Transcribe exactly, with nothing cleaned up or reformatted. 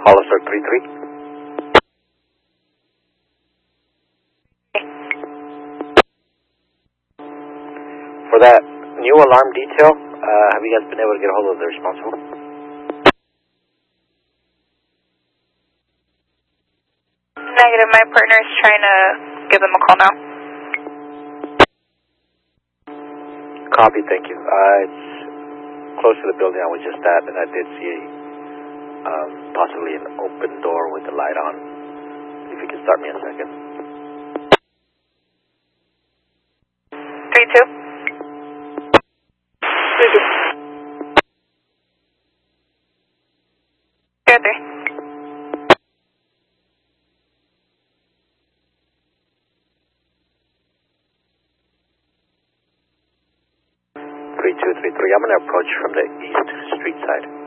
Hollister three three. For that new alarm detail, uh, have you guys been able to get a hold of the responsible? Negative. My partner is trying to give them a call now. Copy, thank you. Uh, it's close to the building I was just at, and I did see um, possibly an open door with the light on. If you can start me a second. Three two. Three two. Zero three. Three two three three. I'm going to approach from the east street side.